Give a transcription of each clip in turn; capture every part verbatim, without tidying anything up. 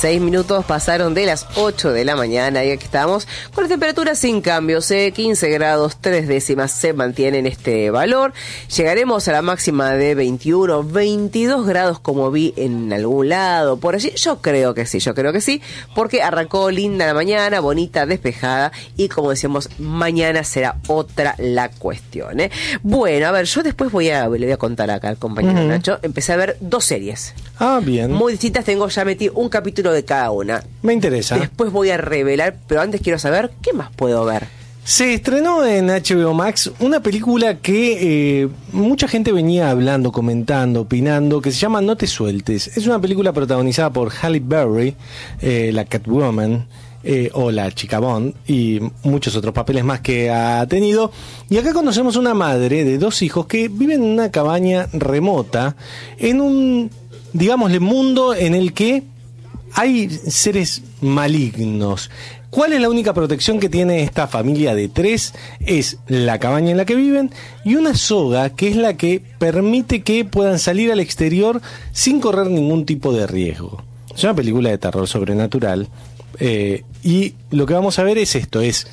seis minutos pasaron de las ocho de la mañana y aquí estamos con la temperatura sin cambios, eh, quince grados, tres décimas, se mantiene en este valor. Llegaremos a la máxima de veintiuno, veintidós grados como vi en algún lado, por allí. Yo creo que sí, yo creo que sí, porque arrancó linda la mañana, bonita, despejada y como decíamos, mañana será otra la cuestión, ¿eh? Bueno, a ver, yo después voy a, le voy a contar acá al compañero uh-huh. Nacho, empecé a ver dos series. Ah, bien. Muy distintas, tengo ya metí un capítulo de cada una. Me interesa. Después voy a revelar, pero antes quiero saber qué más puedo ver. Se estrenó en H B O Max una película que eh, mucha gente venía hablando, comentando, opinando, que se llama No te sueltes. Es una película protagonizada por Halle Berry, eh, la Catwoman, eh, o la Chica Bond, y muchos otros papeles más que ha tenido. Y acá conocemos una madre de dos hijos que viven en una cabaña remota, en un, digámosle, mundo en el que hay seres malignos. ¿Cuál es la única protección que tiene esta familia de tres? Es la cabaña en la que viven y una soga que es la que permite que puedan salir al exterior sin correr ningún tipo de riesgo. Es una película de terror sobrenatural, eh, y lo que vamos a ver es esto, es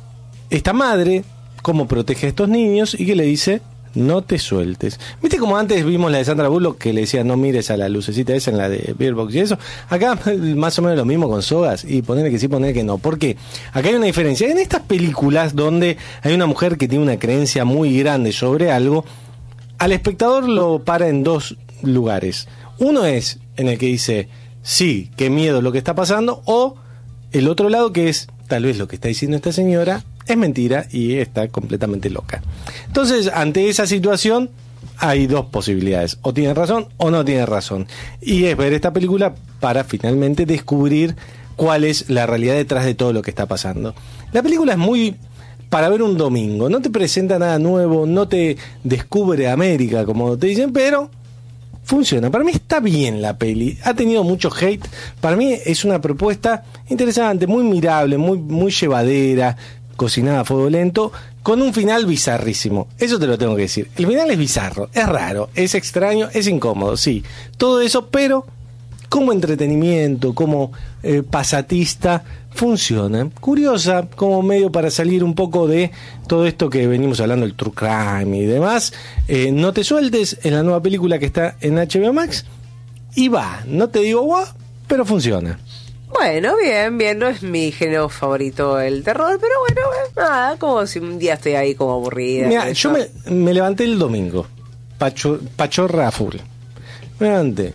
esta madre, cómo protege a estos niños y que le dice: no te sueltes. ¿Viste como antes vimos la de Sandra Bullock que le decía no mires a la lucecita esa en la de Beer Box y eso? Acá más o menos lo mismo con sogas, y ponerle que sí, ponerle que no. ¿Por qué? Acá hay una diferencia. En estas películas donde hay una mujer que tiene una creencia muy grande sobre algo, al espectador lo para en dos lugares. Uno es en el que dice sí, qué miedo lo que está pasando, o el otro lado que es tal vez lo que está diciendo esta señora es mentira y está completamente loca. Entonces, ante esa situación hay dos posibilidades: o tiene razón o no tiene razón, y es ver esta película para finalmente descubrir cuál es la realidad detrás de todo lo que está pasando. La película es muy para ver un domingo, no te presenta nada nuevo, no te descubre América como te dicen, pero funciona. Para mí está bien la peli. Ha tenido mucho hate. Para mí es una propuesta interesante, muy mirable, muy, muy llevadera, cocinada a fuego lento, con un final bizarrísimo. Eso te lo tengo que decir. El final es bizarro, es raro, es extraño, es incómodo, sí. Todo eso, pero como entretenimiento, como eh, pasatista, funciona. Curiosa, como medio para salir un poco de todo esto que venimos hablando, el true crime y demás. Eh, no te sueltes, es la nueva película que está en H B O Max. Y va, no te digo guau, pero funciona. Bueno, bien, bien, no es mi género favorito el terror, pero bueno, nada, como si un día estoy ahí como aburrida. Mira, yo me, me levanté el domingo, pacho, pachorra full. Me levanté,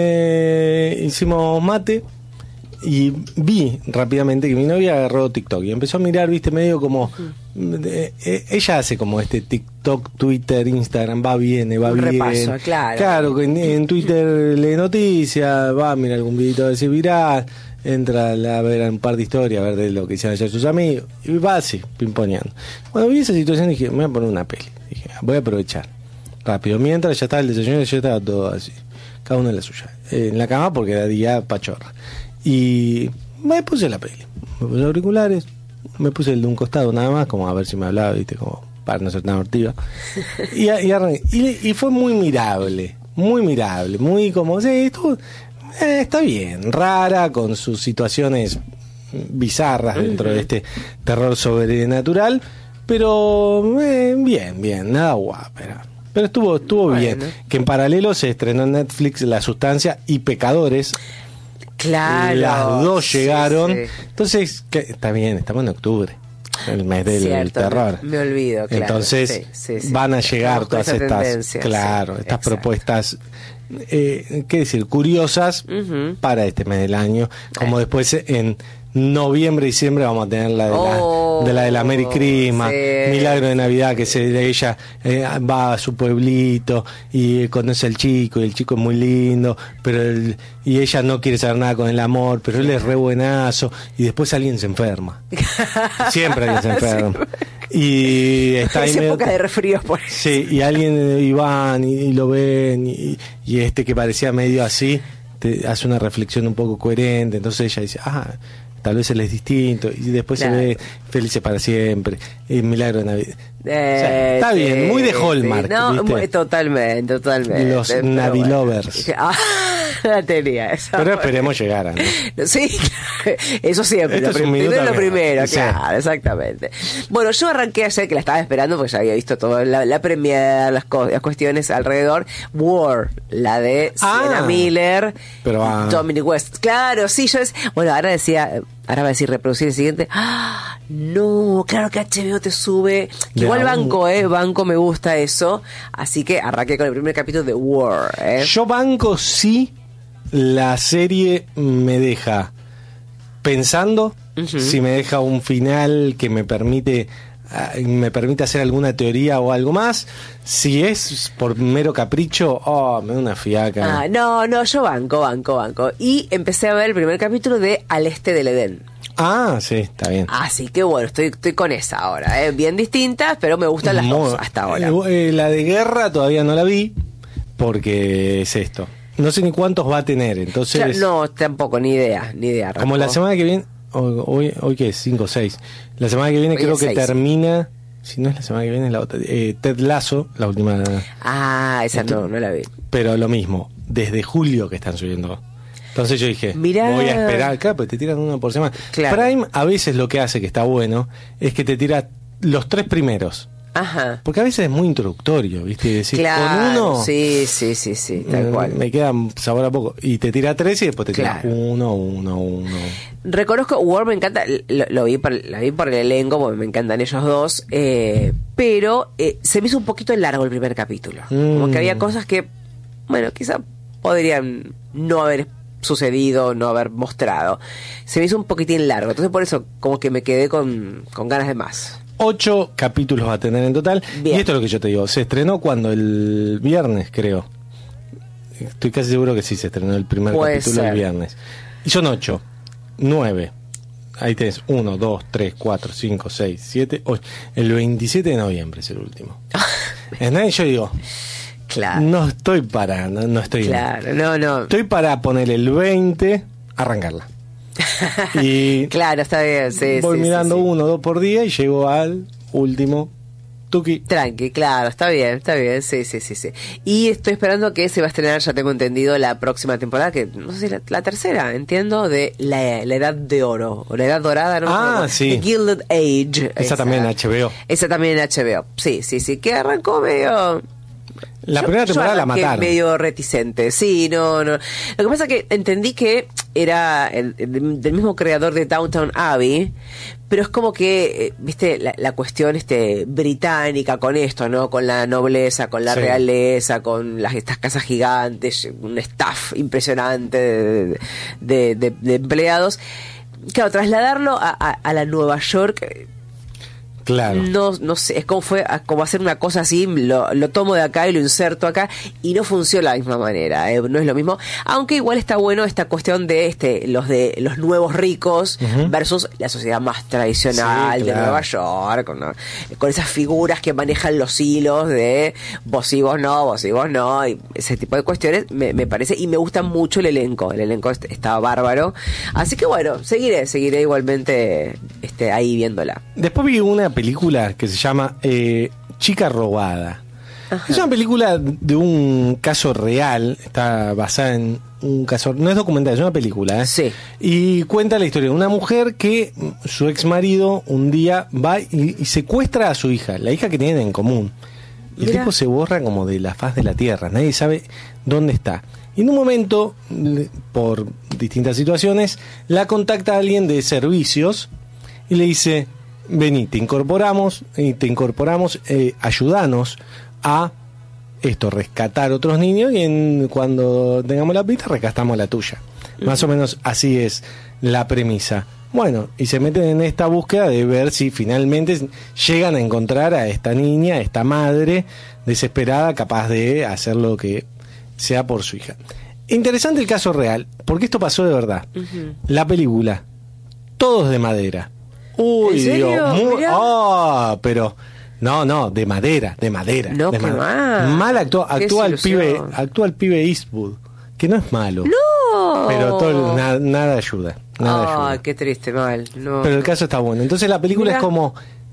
me hicimos mate y vi rápidamente que mi novia agarró TikTok y empezó a mirar, viste, medio como... Eh, eh, ella hace como este TikTok, Twitter, Instagram, va, viene, va, un bien. Repaso, claro. Claro, en, en Twitter lee noticias, va, mira algún videito a ver si viral, entra a ver un par de historias, a ver de lo que hicieron ayer sus amigos, y va así, pimponeando. Cuando vi esa situación dije, me voy a poner una peli. Dije, voy a aprovechar. Rápido, mientras ya estaba el desayuno, ya estaba todo así, cada uno en la suya, eh, en la cama porque era día pachorra. Y me puse la peli, me puse auriculares, me puse el de un costado nada más, como a ver si me hablaba, viste, como para no ser tan hortiva. Y, y arranqué. Y, y fue muy mirable, muy mirable, muy como, sí, esto, eh, está bien, rara, con sus situaciones bizarras dentro de este terror sobrenatural, pero eh, bien, bien, nada guapo, pero, pero estuvo, estuvo bueno. Bien. Que en paralelo se estrenó en Netflix La Sustancia y Pecadores. Claro. Las dos llegaron. Sí, sí. Entonces, que, está bien, estamos en octubre, el mes del Cierto, terror. Me, me olvido, claro. Entonces, sí, sí, sí. van a llegar Estamos todas estas, tendencia, claro, sí, estas exacto. propuestas, eh, ¿qué decir? Curiosas uh-huh. para este mes del año. Como eh. después en noviembre, diciembre vamos a tener la de la, oh, de la de la Merry Christmas, sí. Milagro de Navidad, que se, ella eh, va a su pueblito y conoce al chico y el chico es muy lindo, pero el, y ella no quiere saber nada con el amor, pero él es re buenazo y después alguien se enferma. Siempre alguien se enferma. Sí. Y está ahí es medio, época de resfríos por eso. Sí, y alguien y van y, y lo ven y, y este que parecía medio así te hace una reflexión un poco coherente, entonces ella dice, ah, tal vez él es distinto, y después claro. se ve felices para siempre, y Milagro de Navidad. Eh, o sea, está sí, bien, muy de Hallmark. Sí. No, muy, totalmente, totalmente. Los Navilovers. Ah, la tenía. Esa Pero esperemos llegar a, ¿no? Sí, eso siempre. Esto Lo, es un primero, minuto lo primero, sí. claro, exactamente. Bueno, yo arranqué ayer, que la estaba esperando porque ya había visto toda la, la premiere, las, co- las cuestiones alrededor. War, la de Ah, Sienna Miller, pero, ah. Dominic West. Claro, sí, yo es... Bueno, ahora decía... Ahora va a decir reproducir el siguiente. ¡Ah! No, claro que H B O te sube. De Igual aún. banco, ¿eh? Banco me gusta eso. Así que arranqué con el primer capítulo de War, ¿eh? Yo banco si la serie me deja pensando, Ujú. si me deja un final que me permite ah, me permite hacer alguna teoría o algo más. Si es por mero capricho, oh, me da una fiaca. Ah, no, no, yo banco, banco, banco. Y empecé a ver el primer capítulo de Al Este del Edén. Ah, sí, está bien. Así que bueno, estoy, estoy con esa ahora, ¿eh? Bien distintas, pero me gustan las Muy- dos hasta ahora. eh, eh, la de guerra todavía no la vi porque es esto. No sé ni cuántos va a tener, entonces... Ya, no, tampoco, ni idea, ni idea. Como la Rafa. semana que viene, hoy, hoy, hoy que es cinco o seis, la semana que viene Hoy creo es que seis. termina, si no es la semana que viene, es la otra, eh, Ted Lasso, la última, Ah, esa no, no la vi. pero lo mismo, desde julio que están subiendo. Entonces yo dije, Mirá. voy a esperar acá, pues te tiran uno por semana. Claro. Prime a veces lo que hace, que está bueno, es que te tira los tres primeros. Ajá. Porque a veces es muy introductorio, ¿viste? Y decís, Claro, con uno... sí, sí, sí, sí, tal eh, cual. Me queda sabor a poco. Y te tira tres y después te tira Claro. uno, uno, uno. Reconozco, War me encanta, lo, lo vi por, la vi por el elenco, porque me encantan ellos dos, eh, pero eh, se me hizo un poquito largo el primer capítulo. Como Mm. que había cosas que, bueno, quizá podrían no haber sucedido, no haber mostrado. Se me hizo un poquitín largo, entonces por eso como que me quedé con, con ganas de más. Ocho capítulos va a tener en total. Bien. Y esto es lo que yo te digo. Se estrenó cuando el viernes, creo. Estoy casi seguro que sí se estrenó el primer Puede capítulo ser. el viernes. Y son ocho. Nueve. Ahí tenés uno, dos, tres, cuatro, cinco, seis, siete, ocho. El veintisiete de noviembre es el último. ¿Entendés? Yo digo, Claro, no estoy para, no, no estoy. claro, no, no. Estoy para poner el veinte, arrancarla. Y Claro, está bien, sí, voy sí, mirando sí, sí. uno, dos por día y llego al último. Tuki. Tranqui, claro, está bien, está bien, sí, sí, sí, sí. Y estoy esperando que se va a estrenar, ya tengo entendido, la próxima temporada, que no sé si la, la tercera, entiendo, de la, la Edad de Oro, o la Edad Dorada, ¿no? Ah, Como- sí. The Gilded Age. Esa también en H B O. Esa también en H B O, sí, sí, sí, que arrancó medio... La Yo- primera yo temporada la arranqué mataron. medio reticente, sí, no, no. Lo que pasa es que entendí que era el- el- del mismo creador de Downton Abbey, pero es como que, eh, viste, la, la cuestión este británica con esto, ¿no? Con la nobleza, con la Sí. realeza, con las estas casas gigantes, un staff impresionante de, de- de- de empleados. Claro, trasladarlo a, a- a la Nueva York... eh, Claro. no, no sé, es como fue a- como hacer una cosa así, lo, lo tomo de acá y lo inserto acá y no funciona de la misma manera, eh, no es lo mismo, aunque igual está bueno esta cuestión de este los de los nuevos ricos Ujú. versus la sociedad más tradicional Sí, de claro. Nueva York, con, ¿no? con esas figuras que manejan los hilos de vos y vos no, vos y vos no, y ese tipo de cuestiones me, me parece, y me gusta mucho el elenco, el elenco est- está bárbaro, así que bueno, seguiré, seguiré igualmente este, ahí viéndola. Después vi una película que se llama eh, Chica Robada. Es una película de un caso real, está basada en un caso, no es documental, es una película, ¿eh? Sí. Y cuenta la historia de una mujer que su ex marido un día va y, y secuestra a su hija, la hija que tienen en común. Y el Mirá. tipo se borra como de la faz de la tierra, nadie sabe dónde está. Y en un momento, le- por distintas situaciones, la contacta alguien de servicios y le dice: vení, te incorporamos, y te incorporamos, eh, ayúdanos a esto, rescatar otros niños, y en, cuando tengamos la pista, rescatamos la tuya. Más o menos así es la premisa. Bueno, y se meten en esta búsqueda de ver si finalmente llegan a encontrar a esta niña, a esta madre desesperada, capaz de hacer lo que sea por su hija. Interesante el caso real, porque esto pasó de verdad. Ujú. La película, todos de madera. Uy, ¿En serio? Dios, muy- Mirá. ah, pero no, no, de madera, de madera. No, de qué madera. mal. Mal actúa, Qué actúa el pibe, desilusión. actúa el pibe Eastwood, que no es malo. ¡No! Pero todo, na- nada ayuda, nada Ah, ayuda. qué triste, mal. No, Pero el no. caso está bueno. Entonces la película Mirá. es como,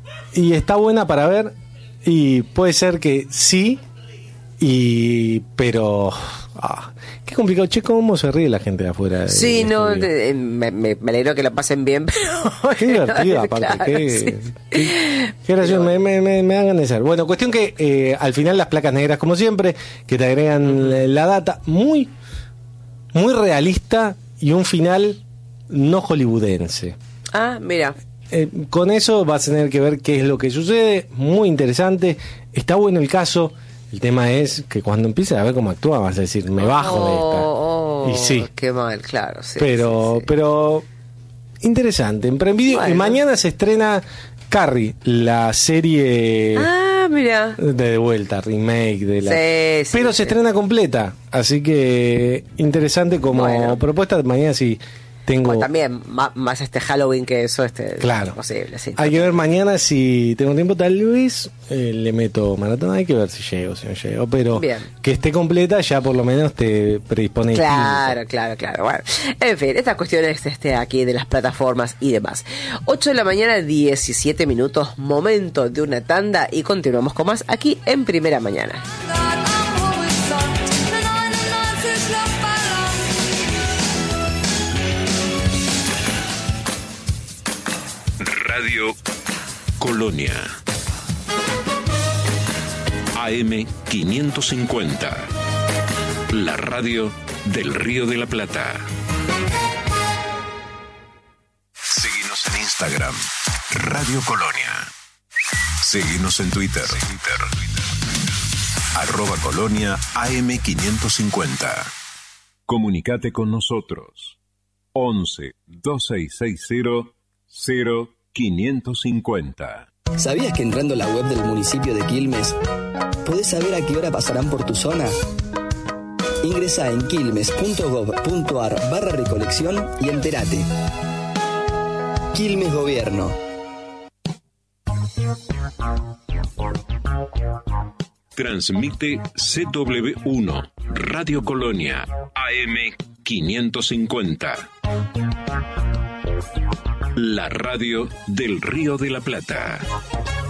y está buena para ver, y puede ser que sí, y pero Ah, qué complicado. Che, ¿cómo se ríe la gente de afuera? De, sí, de no, este de, me, me, me alegro que la pasen bien, pero... Qué divertido, aparte. Claro, qué, sí. qué, qué gracioso, me, me, me, me dan ganas de ser. Bueno, cuestión que eh, al final las placas negras, como siempre, que te agregan uh-huh. la data, muy, muy realista y un final no hollywoodense. Ah, mira. Eh, con eso vas a tener que ver qué es lo que sucede. Muy interesante. Está bueno el caso. El tema es que cuando empieces a ver cómo actúa vas a decir, me bajo oh, de esta. Oh, y sí. Qué mal, claro. Sí, pero, sí, sí. pero interesante. En Prime Video. Bueno. Y mañana se estrena Carrie, la serie ah, mira. de, de vuelta, remake de la. Sí, sí, pero sí. se estrena completa. Así que interesante como bueno. propuesta. Mañana sí. Tengo... Bueno, también más, más este Halloween que eso, este claro. es posible, sí. Hay que ver mañana si tengo tiempo, tal vez eh, le meto maratón, hay que ver si llego, si no llego, pero bien. Que esté completa ya por lo menos te predispone. Claro, el claro, claro. Bueno, en fin, estas cuestiones este, aquí de las plataformas y demás. ocho de la mañana, diecisiete minutos, momento de una tanda y continuamos con más aquí en Primera Mañana. Radio Colonia A M quinientos cincuenta, la radio del Río de la Plata. Seguinos en Instagram, Radio Colonia. Seguinos en Twitter, Twitter. arroba Colonia A M quinientos cincuenta. Comunicate con nosotros. once, dos seis seis cero, cero quinientos cincuenta. ¿Sabías que entrando a la web del municipio de Quilmes podés saber a qué hora pasarán por tu zona? Ingresá en quilmes.gov.ar barra recolección y entérate. Quilmes Gobierno. Transmite C W uno, Radio Colonia, A M quinientos cincuenta. La radio del Río de la Plata.